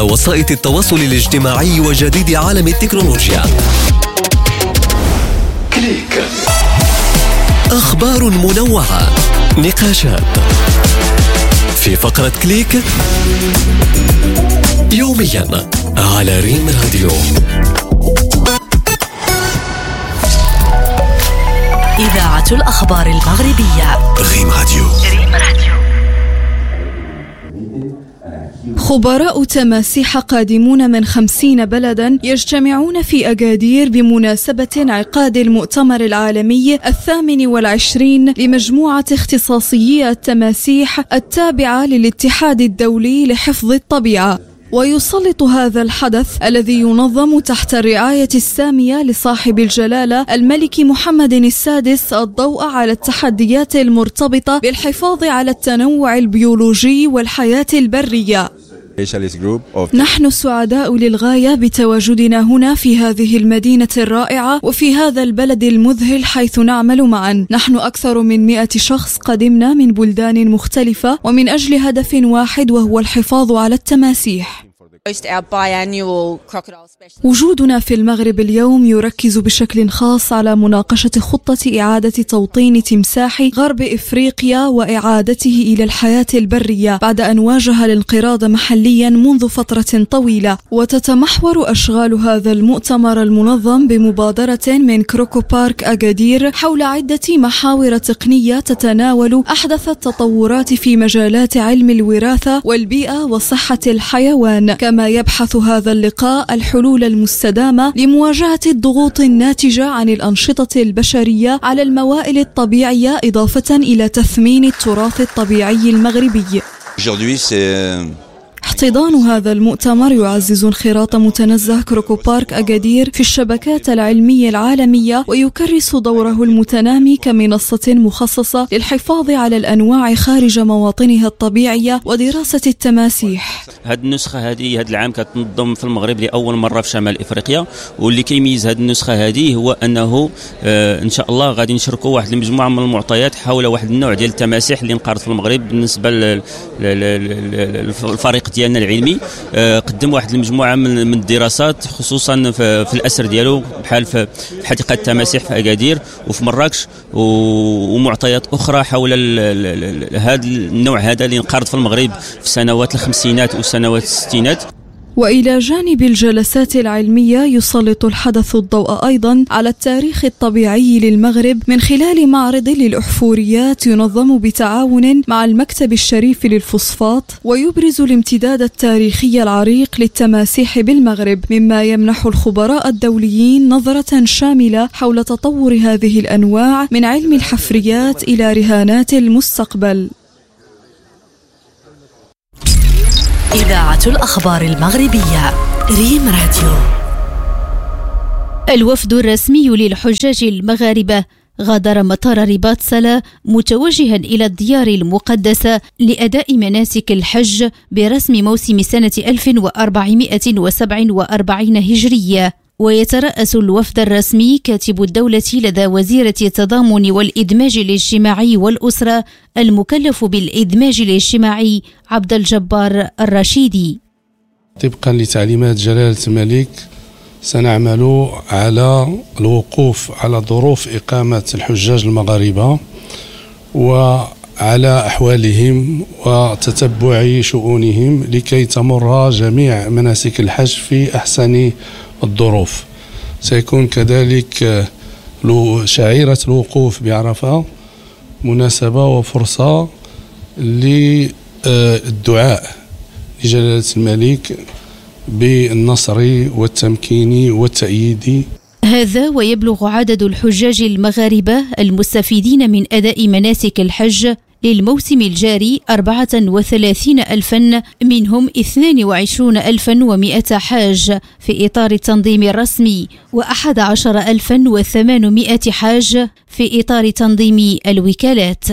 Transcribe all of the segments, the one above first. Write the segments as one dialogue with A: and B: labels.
A: وسائط التواصل الاجتماعي وجديد عالم التكنولوجيا. كليك. أخبار منوعة، نقاشات في فقرة كليك يوميا على ريم راديو.
B: إذاعة الأخبار المغربية
A: ريم راديو.
C: خبراء تماسيح قادمون من 50 بلدا يجتمعون في أكادير بمناسبة انعقاد المؤتمر العالمي 28 لمجموعة اختصاصيي التماسيح التابعة للاتحاد الدولي لحفظ الطبيعة. ويسلط هذا الحدث الذي ينظم تحت الرعاية السامية لصاحب الجلالة الملك محمد السادس الضوء على التحديات المرتبطة بالحفاظ على التنوع البيولوجي والحياة البرية. نحن سعداء للغاية بتواجدنا هنا في هذه المدينة الرائعة وفي هذا البلد المذهل حيث نعمل معا. نحن أكثر من 100 شخص قدمنا من بلدان مختلفة ومن أجل هدف واحد وهو الحفاظ على التماسيح. وجودنا في المغرب اليوم يركز بشكل خاص على مناقشة خطة إعادة توطين تمساح غرب إفريقيا وإعادته إلى الحياة البرية بعد أن واجه الانقراض محليا منذ فترة طويلة. وتتمحور أشغال هذا المؤتمر المنظم بمبادرة من كروكو بارك أكادير حول عدة محاور تقنية تتناول أحدث التطورات في مجالات علم الوراثة والبيئة وصحة الحيوان. كما يبحث هذا اللقاء الحلول المستدامة لمواجهة الضغوط الناتجة عن الأنشطة البشرية على الموائل الطبيعية إضافة إلى تثمين التراث الطبيعي المغربي. احتضان هذا المؤتمر يعزز انخراط متنزه كروكو بارك أكادير في الشبكات العلمية العالمية ويكرس دوره المتنامي كمنصة مخصصة للحفاظ على الأنواع خارج مواطنها الطبيعية ودراسة التماسيح.
D: هذه النسخة هذه هذا العام كتنظم في المغرب لأول مرة في شمال إفريقيا، واللي كيميز هذه النسخة هذه هو أنه إن شاء الله غادي نشاركوا واحد المجموعة من المعطيات حول واحد النوع ديال التماسيح اللي انقرض في المغرب. بالنسبة للفريق ديالنا العلمي قدم واحد المجموعه من الدراسات خصوصا في الاسر ديالو بحال في حديقه التماسيح في اكادير وفي مراكش ومعطيات اخرى حول هذا النوع هذا اللي انقرض في المغرب في سنوات الخمسينات وسنوات الستينات.
C: وإلى جانب الجلسات العلمية يسلط الحدث الضوء أيضا على التاريخ الطبيعي للمغرب من خلال معرض للأحفوريات ينظم بتعاون مع المكتب الشريف للفوسفات ويبرز الامتداد التاريخي العريق للتماسيح بالمغرب، مما يمنح الخبراء الدوليين نظرة شاملة حول تطور هذه الأنواع من علم الحفريات إلى رهانات المستقبل.
B: إذاعة الأخبار المغربية ريم راديو. الوفد الرسمي للحجاج المغاربة غادر مطار رباط سلا متوجها إلى الديار المقدسة لأداء مناسك الحج برسم موسم سنة 1447 هجرية. ويترأس الوفد الرسمي كاتب الدولة لدى وزيرة التضامن والإدماج الاجتماعي والأسرة المكلف بالإدماج الاجتماعي عبد الجبار الرشيدي.
E: طبقا لتعليمات جلالة الملك سنعمل على الوقوف على ظروف إقامة الحجاج المغاربة وعلى أحوالهم وتتبع شؤونهم لكي تمر جميع مناسك الحج في أحسن الظروف. سيكون كذلك شعيرة الوقوف بعرفة مناسبة وفرصة للدعاء لجلالة الملك بالنصر والتمكين والتأييد.
B: هذا ويبلغ عدد الحجاج المغاربة المستفيدين من أداء مناسك الحج للموسم الجاري 34,000 منهم 22,100 حاج في إطار التنظيم الرسمي و11,800 حاج في إطار تنظيم الوكالات.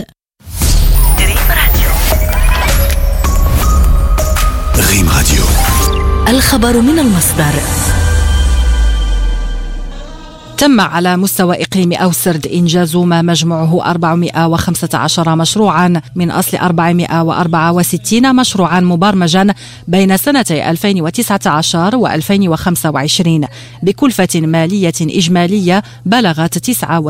A: ريم راديو.
B: الخبر من المصدر.
F: تم على مستوى إقليم أوسرد إنجاز ما مجموعه 415 مشروعا من أصل 464 مشروعا مبرمجا بين سنتي 2019 و2025 بكلفة مالية إجمالية بلغت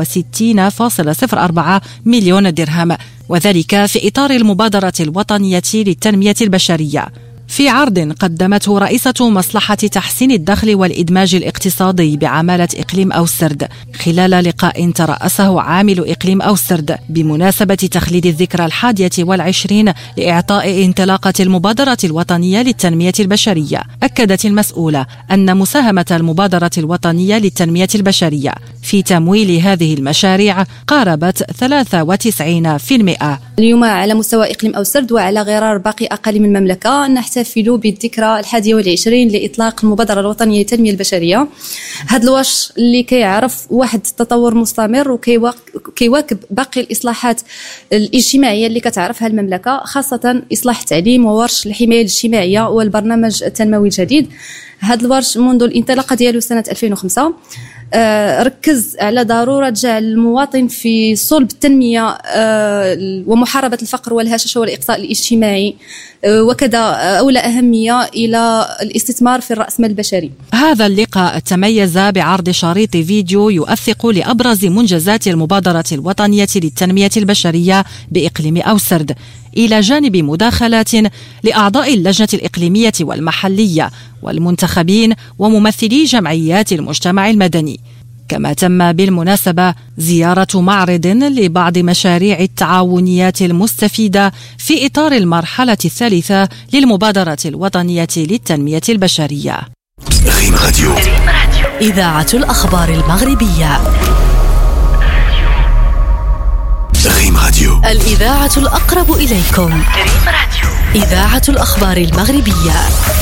F: 69.04 مليون درهم، وذلك في إطار المبادرة الوطنية للتنمية البشرية. في عرض قدمته رئيسة مصلحة تحسين الدخل والإدماج الاقتصادي بعمالة إقليم أوسرد خلال لقاء ترأسه عامل إقليم أوسرد بمناسبة تخليد الذكرى 21 لإعطاء انطلاقة المبادرة الوطنية للتنمية البشرية، أكدت المسؤولة أن مساهمة المبادرة الوطنية للتنمية البشرية في تمويل هذه المشاريع قاربت 93%.
G: اليوم على مستوى إقليم أوسرد وعلى غرار باقي أقاليم المملكة نحتفل بالذكرى 21 لإطلاق المبادرة الوطنية للتنمية البشرية. هذا الورش اللي كيعرف واحد التطور مستمر وكيواكب باقي الإصلاحات الاجتماعية اللي كتعرفها المملكة، خاصة إصلاح التعليم وورش الحماية الاجتماعية والبرنامج التنموي الجديد. هذا الورش منذ الانطلاقة ديالو سنة 2005 ركز على ضرورة جعل المواطن في صلب التنمية ومحاربة الفقر والهشاشة والإقصاء الاجتماعي، وكذا أولى أهمية إلى الاستثمار في الرأسمال البشري.
F: هذا اللقاء تميز بعرض شريط فيديو يؤثق لأبرز منجزات المبادرة الوطنية للتنمية البشرية بإقليم أوسرد، إلى جانب مداخلات لأعضاء اللجنة الإقليمية والمحلية والمنتخبين وممثلي جمعيات المجتمع المدني. كما تم بالمناسبة زيارة معرض لبعض مشاريع التعاونيات المستفيدة في إطار المرحلة الثالثة للمبادرة الوطنية للتنمية البشرية.
A: ريم راديو،
H: إذاعة الأخبار المغربية.
A: ريم راديو،
H: الإذاعة الأقرب إليكم. ريم راديو، إذاعة الأخبار المغربية.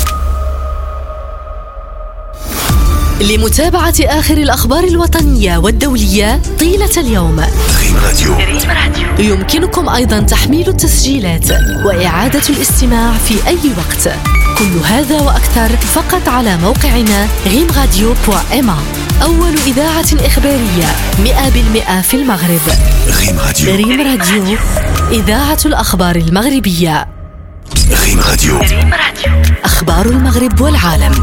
H: لمتابعة آخر الأخبار الوطنية والدولية طيلة اليوم،
A: ريم راديو
H: يمكنكم أيضا تحميل التسجيلات وإعادة الاستماع في أي وقت. كل هذا وأكثر فقط على موقعنا rimradio.ma، أول إذاعة إخبارية 100% في المغرب. ريم راديو، إذاعة الأخبار المغربية.
A: ريم راديو،
H: أخبار المغرب والعالم.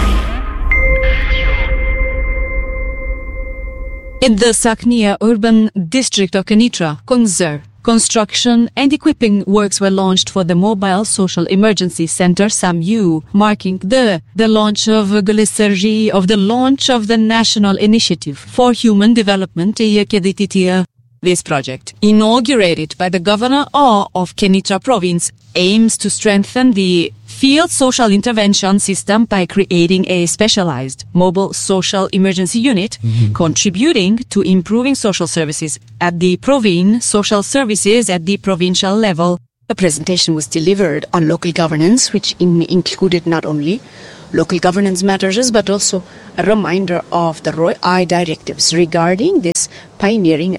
I: In the Saknia urban district of Kenitra, Kongzer, construction and equipping works were launched for the Mobile Social Emergency Center SAMU, marking the launch of the launch of the National Initiative for Human Development. This project, inaugurated by the Governor of Kenitra Province, aims to strengthen the field social intervention system by creating a specialized mobile social emergency unit, contributing to improving social services at the provincial level.
J: A presentation was delivered on local governance, which included not only local governance matters, but also a reminder of the ROI directives regarding this pioneering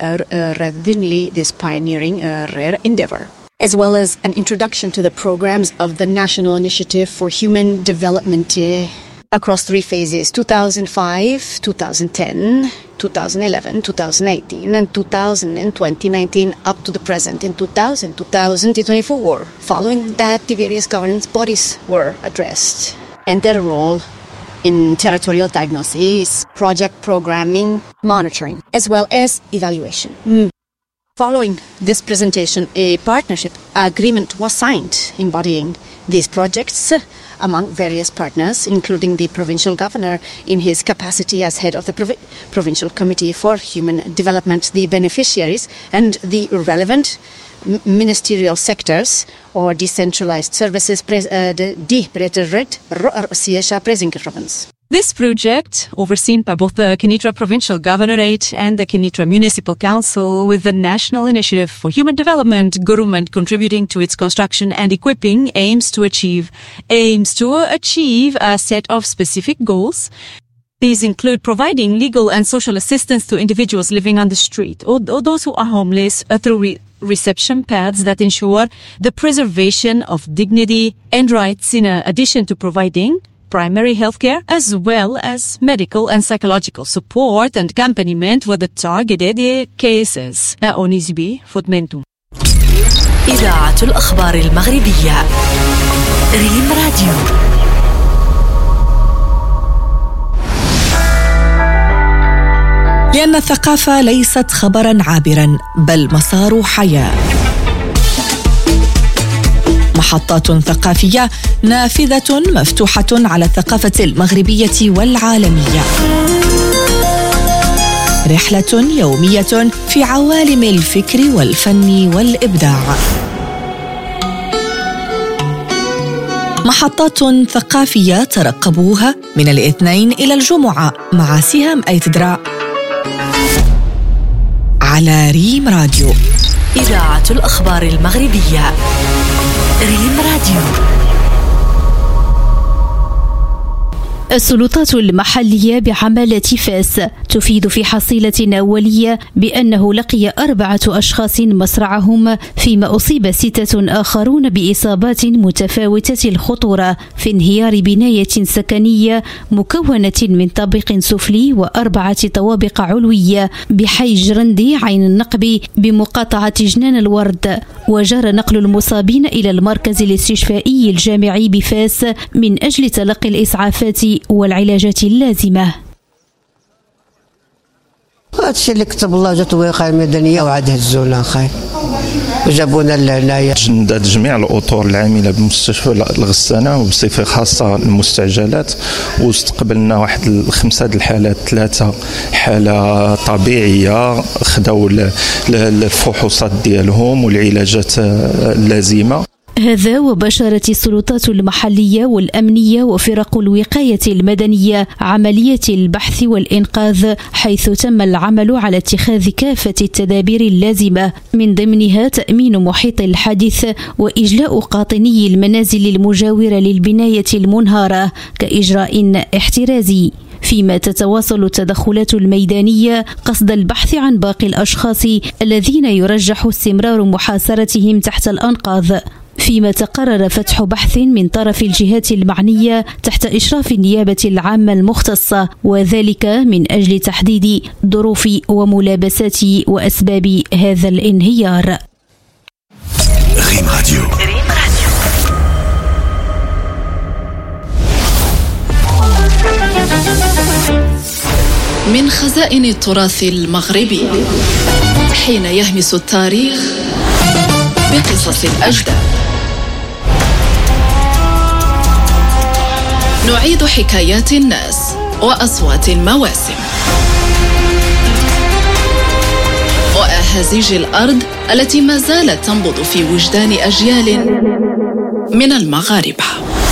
J: rare endeavor, as well as an introduction to the programs of the National Initiative for Human Development across 3 phases: 2005, 2010, 2011, 2018, and 2019 up to the present in 2024. Following that, the various governance bodies were addressed and their role in territorial diagnosis, project programming, monitoring, as well as evaluation. Following this presentation, a partnership agreement was signed embodying these projects among various partners, including the provincial governor in his capacity as head of the Provincial Committee for Human Development, the beneficiaries, and the relevant ministerial sectors or decentralized services.
I: This project, overseen by both the Kenitra Provincial Governorate and the Kenitra Municipal Council, with the National Initiative for Human Development government contributing to its construction and equipping, aims to achieve a set of specific goals. These include providing legal and social assistance to individuals living on the street or those who are homeless through reception paths that ensure the preservation of dignity and rights, in addition to providing primary healthcare, as well as medical and psychological support and accompaniment for the targeted cases. Onisibi Futmentu.
H: إذاعة الأخبار المغربية ريم راديو.
K: لأن الثقافة ليست خبراً عابراً بل مسار حياة. محطات ثقافية نافذة مفتوحة على الثقافة المغربية والعالمية. رحلة يومية في عوالم الفكر والفن والإبداع. محطات ثقافية ترقبوها من الاثنين إلى الجمعة مع سهام أيتدرا على ريم راديو.
H: إذاعة الأخبار المغربية ريم راديو.
B: السلطات المحلية بعمالة فاس تفيد في حصيلة أولية بأنه لقي 4 أشخاص مصرعهم، فيما أصيب 6 آخرون بإصابات متفاوتة الخطورة في انهيار بناية سكنية مكونة من طابق سفلي و4 طوابق علوية بحي جرندي عين النقب بمقاطعة جنان الورد. وجرى نقل المصابين إلى المركز الاستشفائي الجامعي بفاس من أجل تلقي الإسعافات والعلاجات اللازمة.
L: هذا الشيء اللي كتب الله، جات الوقاية المدنية وعاد هزونا خير وجابونا لهنايا.
M: جندات جميع الأطر العاملة بمستشفى الغسانة وبصفة خاصة المستعجلات، واستقبلنا واحد 5 الحالات، 3 حالة طبيعية خداو الفحوصات ديالهم والعلاجات اللازمة.
B: هذا وبشرت السلطات المحلية والأمنية وفرق الوقاية المدنية عملية البحث والإنقاذ، حيث تم العمل على اتخاذ كافة التدابير اللازمة، من ضمنها تأمين محيط الحادث وإجلاء قاطني المنازل المجاورة للبناية المنهارة كإجراء احترازي، فيما تتواصل التدخلات الميدانية قصد البحث عن باقي الأشخاص الذين يرجح استمرار محاصرتهم تحت الأنقاض، فيما تقرر فتح بحث من طرف الجهات المعنية تحت إشراف النيابة العامة المختصة، وذلك من أجل تحديد ظروف وملابسات وأسباب هذا الانهيار.
A: ريم راديو.
N: من خزائن التراث المغربي، حين يهمس التاريخ بقصص الأجداد، نعيد حكايات الناس وأصوات المواسم وأهازيج الأرض التي ما زالت تنبض في وجدان أجيال من المغاربة.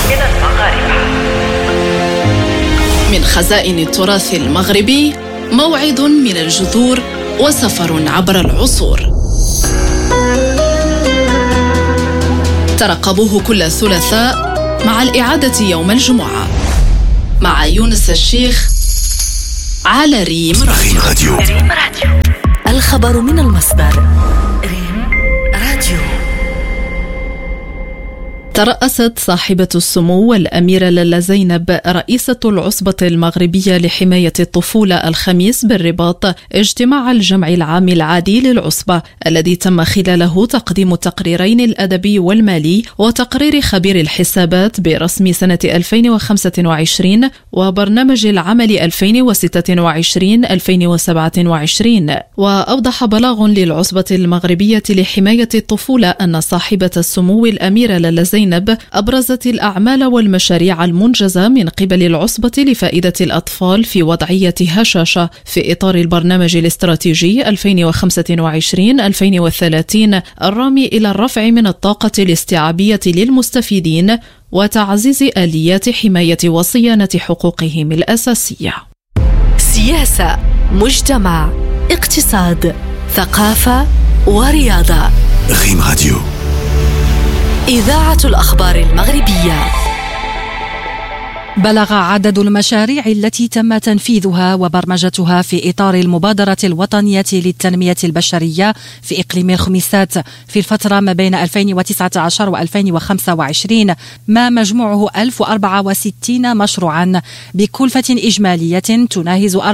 N: من خزائن التراث المغربي، موعد من الجذور وسفر عبر العصور. ترقبوه كل ثلاثاء مع الإعادة يوم الجمعة مع يونس الشيخ على ريم راديو.
H: الخبر من المصدر. ريم راديو.
N: ترأست صاحبة السمو الأميرة لاله زينب رئيسة العصبة المغربية لحماية الطفولة الخميس بالرباط اجتماع الجمع العام العادي للعصبة، الذي تم خلاله تقديم التقريرين الأدبي والمالي وتقرير خبير الحسابات برسم سنة 2025 وبرنامج العمل 2026-2027. وأوضح بلاغ للعصبة المغربية لحماية الطفولة أن صاحبة السمو الأميرة لاله زينب أبرزت الأعمال والمشاريع المنجزة من قبل العصبة لفائدة الأطفال في وضعية هشاشة في إطار البرنامج الاستراتيجي 2025-2030 الرامي إلى الرفع من الطاقة الاستيعابية للمستفيدين وتعزيز آليات حماية وصيانة حقوقهم الأساسية.
H: سياسة، مجتمع، اقتصاد، ثقافة ورياضة.
A: ريم راديو.
H: إذاعة الأخبار المغربية.
F: بلغ عدد المشاريع التي تم تنفيذها وبرمجتها في إطار المبادرة الوطنية للتنمية البشرية في إقليم الخميسات في الفترة ما بين 2019 و2025 ما مجموعه 1064 مشروعا بكلفة إجمالية تناهز 423.98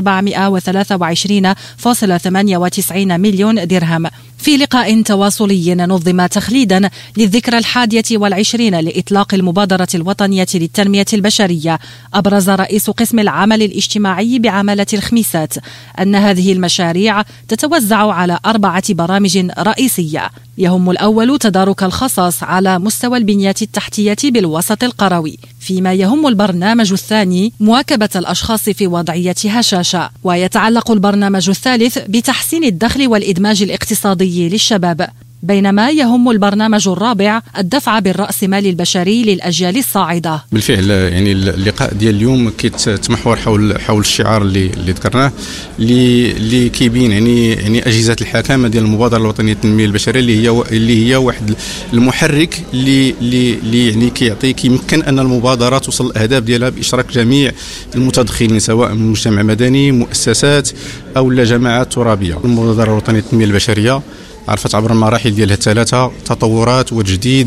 F: مليون درهم. في لقاء تواصلي نظم تخليدا للذكرى 21 لإطلاق المبادرة الوطنية للتنمية البشرية، أبرز رئيس قسم العمل الاجتماعي بعمالة الخميسات أن هذه المشاريع تتوزع على 4 برامج رئيسية، يهم الأول تدارك الخصاص على مستوى البنية التحتية بالوسط القروي، فيما يهم البرنامج الثاني مواكبة الأشخاص في وضعية هشاشة، ويتعلق البرنامج الثالث بتحسين الدخل والإدماج الاقتصادي للشباب، بينما يهم البرنامج الرابع الدفع بالرأس مال البشري للأجيال الصاعدة.
O: بالفعل يعني اللقاء ديال اليوم كيتمحور حول الشعار اللي ذكرناه اللي كيبين يعني أجهزة الحكامة ديال المبادرة الوطنية للتنمية البشرية اللي هي واحد المحرك اللي يعني كيمكن أن المبادرة توصل الأهداف ديالها بإشراك جميع المتدخلين سواء من المجتمع المدني، مؤسسات أو جماعات ترابية. المبادرة الوطنية للتنمية البشرية عرفت عبر المراحل ديالها الثلاثه تطورات وتجديد،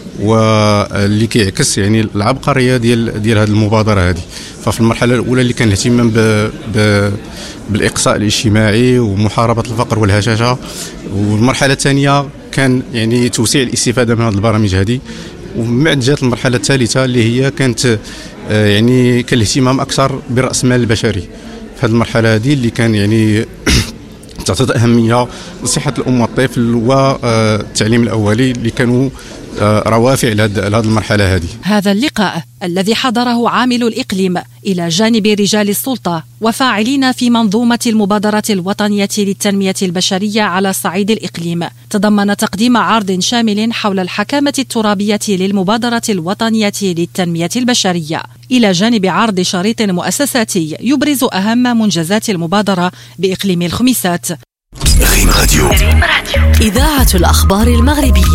O: واللي كيعكس يعني العبقريه ديال هذه المبادره هذه. ففي المرحله الاولى اللي كان الاهتمام بالاقصاء الاجتماعي ومحاربه الفقر والهشاشه، والمرحله الثانيه كان يعني توسيع الاستفاده من هذه البرامج هذه، ومن بعد جات المرحله الثالثه اللي هي كانت يعني كان الاهتمام اكثر براس المال البشري. في هذه المرحله هذه اللي كان يعني تعطي أهمية لصحة الأم والطفل والتعليم الأولي اللي كانوا روافع لهذه المرحلة هذه.
F: هذا اللقاء الذي حضره عامل الإقليم إلى جانب رجال السلطة وفاعلين في منظومة المبادرة الوطنية للتنمية البشرية على صعيد الإقليم تضمن تقديم عرض شامل حول الحكامة الترابية للمبادرة الوطنية للتنمية البشرية، إلى جانب عرض شريط مؤسساتي يبرز أهم منجزات المبادرة بإقليم الخميسات.
A: ريم راديو،
H: إذاعة الأخبار المغربية.